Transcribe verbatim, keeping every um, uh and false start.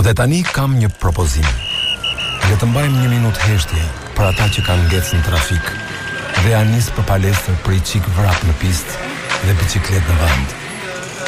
dhe tani kam një propozim. Le të mbajmë një minutë heshtje për ata që kanë ngecë në trafik dhe janë nisë për palestër për i qik vrap në pistë dhe biciklet në vend.